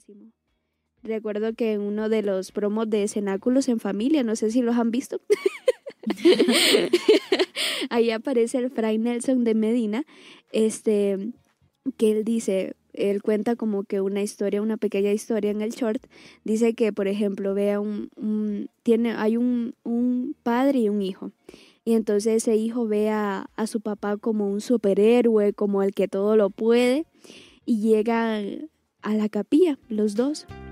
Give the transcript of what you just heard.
buenísimo. Recuerdo que en uno de los promos de Cenáculos en Familia, no sé si los han visto, ahí aparece el Fray Nelson de Medina, que él dice, él cuenta como que una historia, una pequeña historia en el short, dice que, por ejemplo, hay un padre y un hijo, y entonces ese hijo ve a su papá como un superhéroe, como el que todo lo puede, y llegan a la capilla, los dos,